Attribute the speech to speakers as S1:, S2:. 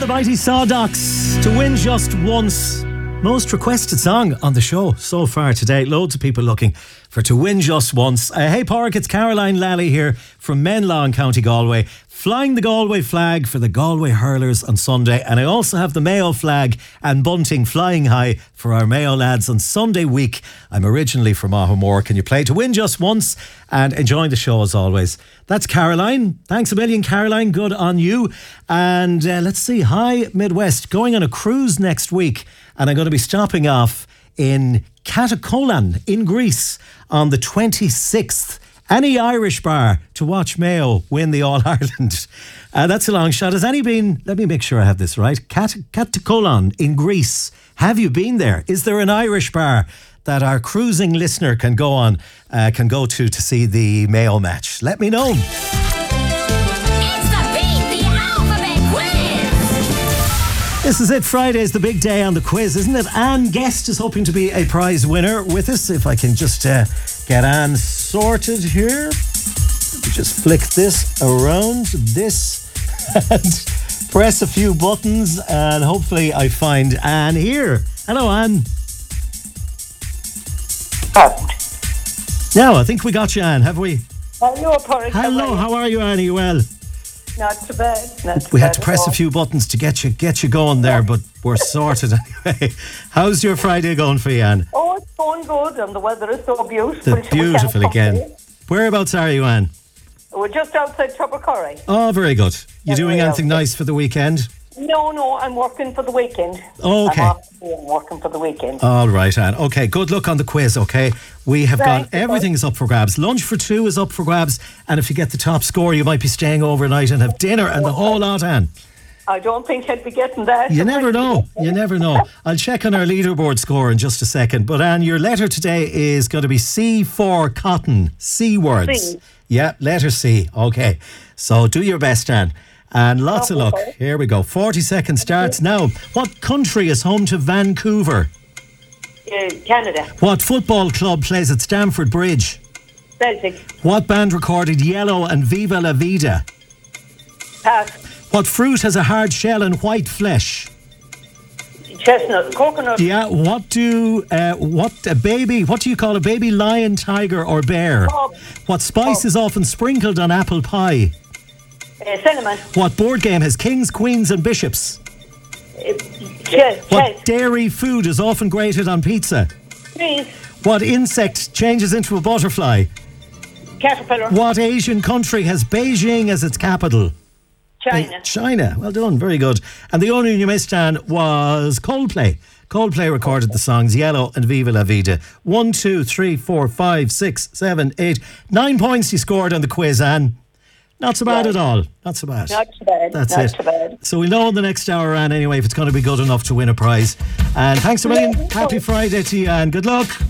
S1: the mighty Sawdocks to Win Just Once. Most requested song on the show so far today. Loads of people looking for To Win Just Once. Hey Pádraig, it's Caroline Lally here from Menlaw in County Galway, flying the Galway flag for the Galway hurlers on Sunday, and I also have the Mayo flag and bunting flying high for our Mayo lads on Sunday week. I'm originally from Ahomore. Can you play To Win Just Once? And enjoying the show as always. That's Caroline. Thanks a million, Caroline. Good on you. And let's see. Hi Midwest, going on a cruise next week, and I'm going to be stopping off in Katakolan in Greece on the 26th. Any Irish bar to watch Mayo win the All-Ireland? That's a long shot. Has any been, let me make sure I have this right, Katakolan in Greece. Have you been there? Is there an Irish bar that our cruising listener can go to see the Mayo match? Let me know. This is it. Friday's the big day on the quiz, isn't it? Anne Guest is hoping to be a prize winner with us. If I can just get Anne sorted here. Let me just flick this around this and press a few buttons, and hopefully I find Anne here. Hello, Anne. Now, I think we got you, Anne, have we?
S2: Hello, Pádraig.
S1: Hello, how are you, Anne? Are you well?
S2: Not too bad.
S1: We had to press a few buttons to get you going there, but we're sorted anyway. How's your Friday going for you, Anne?
S2: Oh, it's going good, and the weather is so beautiful.
S1: It's beautiful again. Whereabouts are you, Anne?
S2: We're just outside Tubbercurry.
S1: Oh, very good. You doing anything nice for the weekend?
S2: No, I'm working for the weekend.
S1: Okay.
S2: I'm working for the weekend.
S1: All right, Anne. Okay, good luck on the quiz, okay? We have gone, everything is up for grabs. Lunch for two is up for grabs, and if you get the top score, you might be staying overnight and have dinner and the whole lot, Anne.
S2: I don't think I'd be getting that.
S1: You never know. You never know. I'll check on our leaderboard score in just a second. But Anne, your letter today is going to be C for cotton. C words.
S2: C.
S1: Yeah, letter C. Okay. So do your best, Anne. And lots of luck. Here we go. 40 seconds starts now. What country is home to Vancouver?
S2: Canada.
S1: What football club plays at Stamford Bridge?
S2: Celtic.
S1: What band recorded Yellow and Viva La Vida?
S2: Pass.
S1: What fruit has a hard shell and white flesh?
S2: Chestnut. Coconut.
S1: Yeah, what do you call a baby lion, tiger or bear?
S2: Bob.
S1: What spice is often sprinkled on apple pie?
S2: Cinnamon.
S1: What board game has kings, queens and bishops?
S2: Chess.
S1: What dairy food is often grated on pizza?
S2: Cheese.
S1: What insect changes into a butterfly?
S2: Caterpillar.
S1: What Asian country has Beijing as its capital?
S2: China.
S1: China. Well done. Very good. And the only one you missed, Anne, was Coldplay. Coldplay recorded the songs Yellow and Viva La Vida. 1, 2, 3, 4, 5, 6, 7, 8. 9 points you scored on the quiz, Anne. Not so bad at all. Not so bad.
S2: Not too bad.
S1: That's
S2: Not
S1: it.
S2: too bad.
S1: So we'll know in the next hour, Anne, anyway, if it's going to be good enough to win a prize. And thanks a million. Happy Friday to you, Anne. Good luck.